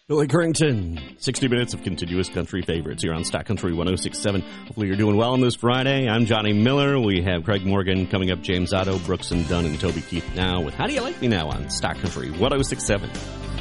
Billy Currington, 60 minutes of continuous country favorites here on Stock Country 106.7. Hopefully you're doing well on this Friday. I'm Johnny Miller. We have Craig Morgan coming up, James Otto, Brooks and Dunn, and Toby Keith now with How Do You Like Me Now on Stock Country 106.7.